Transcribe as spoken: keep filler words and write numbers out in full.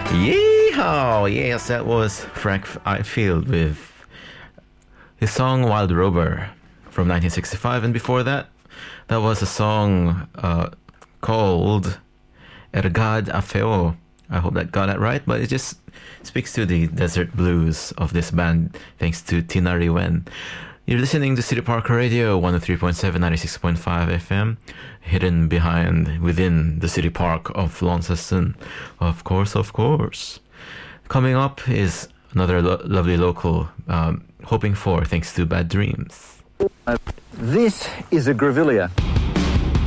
Yeehaw! Yes, that was Frank Ifield with his song Wild Rover from nineteen sixty-five. And before that, that was a song uh, called Ergad Afeo. I hope that got that right, but it just speaks to the desert blues of this band, thanks to Tina Riwen. You're listening to City Park Radio, one oh three point seven, ninety-six point five F M, hidden behind, within the City Park of Launceston. Of course, of course. Coming up is another lo- lovely local, um, Hoping For, thanks to Bad Dreams. Uh, this is a grevillea.